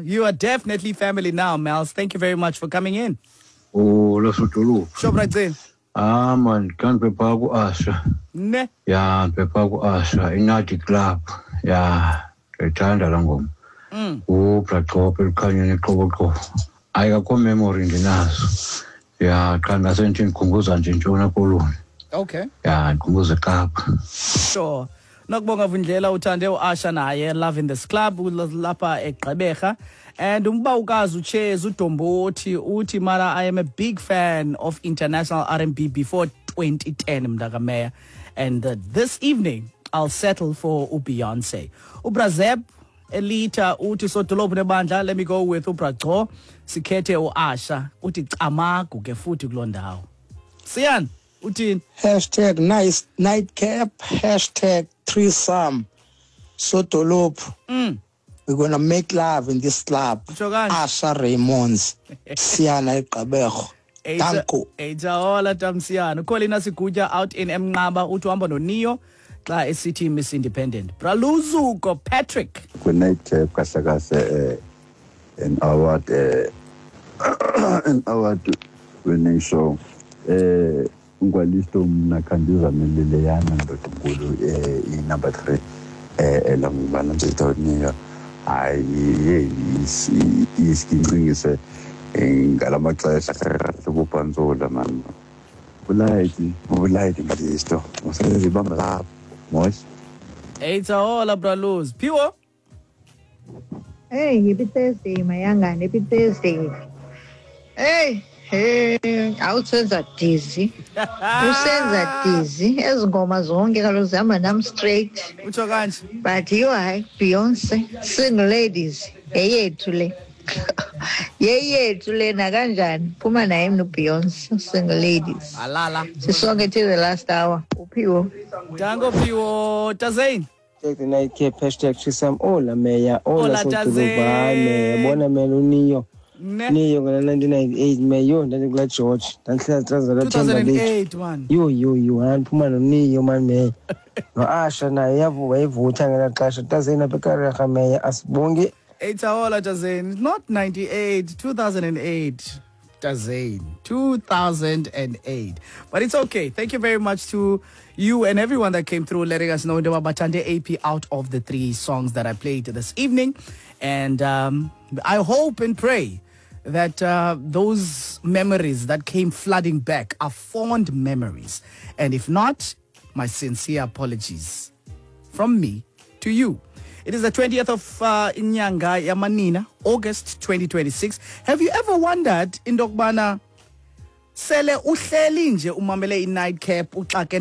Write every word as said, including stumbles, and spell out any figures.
You are definitely family now, Mels. Thank you very much for coming in. Oh, lo sutulu. Sure, right. Ah man, kan pepa ku Asha. Ne. Ya, pepa ku Asha inati club. Ya, ethanda la ngoma. Mm. Oh, platform elikhanya neqhoboko. Ayikho memory nginazo. Ya, kana senthi ngikhumbuza nje ntshona koloni. Okay. Ya, ngikhumbuza eKapa. Sure. Nakubonga Vundlela uthande uAsha naye Love in this Club lapha eGqeberha. And umba ukazi uChez uDombothi uthi mara I am a big fan of international R and B before twenty ten mntaka Meya. And uh, this evening I'll settle for uBeyonce. uBrazeb Elita uthi sodolophu nebandla. Let me go with uBraco. Sikhethe uAsha uthi camagu ke futhi kulondawo. Siyan uthini? Hashtag nice nightcap. Hashtag threesome. Sodolophu. Mm. We're gonna make love in this club. Asha Raymonds. Siana eGqeberha. Danko. Ejaola Tamsiana. Kolina Sikuja out in Mngaba uthi uhamba noNeo xa esithi Miss Independent. Braluzuko Patrick. Good night kasa kasa an award an award winning show. Eh ungwalisto mna kandiza meleleyana ndoto nkulu eh number three eh elambana nje hayi isikincingise ngalamaxesha lokubhanzola man ulayithi ulayithi ngalisto usebenza ibamba lapho mosh Ejaola Braluz Piwo. Hey, happy Thursday, mayanga, happy Thursday. Hey, hey, awusenza dizzy. Usenza dizzy. Ezingoma zonke kaloku zihamba nam straight. Utsho kanje. But you hayi Beyonce, single ladies. Yeyethu le. Yeyethu le nakanjani? Phuma naye mnu Beyonce, single ladies. Alala. Sisonke till the last hour. Uphiwo. Dango Piwo Tazain. Take the night cap hashtag Trisam Ola Meya Ola Sotulubane Bona Melunio Neo nineteen ninety-eight Mayo then glad George then two thousand eight one yo yo yo and Pumano Neo man me no Asha na yavu waivutha ngela xesha tazena bekareka Meya asibonge Ejaola Tazain not ninety-eight two thousand eight Tazain two thousand eight. But it's okay. Thank you very much to you and everyone that came through letting us know about Batande A P out of the three songs that I played this evening. And um, I hope and pray that uh, those memories that came flooding back are fond memories. And if not, my sincere apologies from me to you. It is the twentieth of uh, Inyanga Yamanina, August twenty twenty-six. Have you ever wondered, Indokbana, sele uhleli nje umamele i-nightcap uxake